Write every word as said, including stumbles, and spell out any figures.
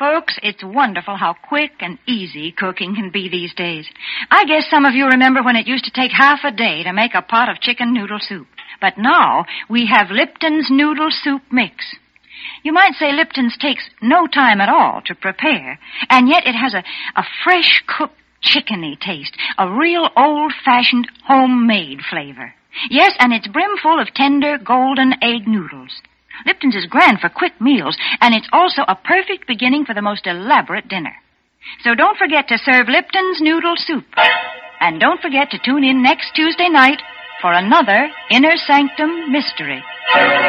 Folks, it's wonderful how quick and easy cooking can be these days. I guess some of you remember when it used to take half a day to make a pot of chicken noodle soup. But now we have Lipton's Noodle Soup Mix. You might say Lipton's takes no time at all to prepare, and yet it has a, a fresh cooked chickeny taste, a real old-fashioned homemade flavor. Yes, and it's brimful of tender golden egg noodles. Lipton's is grand for quick meals, and it's also a perfect beginning for the most elaborate dinner. So don't forget to serve Lipton's Noodle Soup. And don't forget to tune in next Tuesday night for another Inner Sanctum Mystery.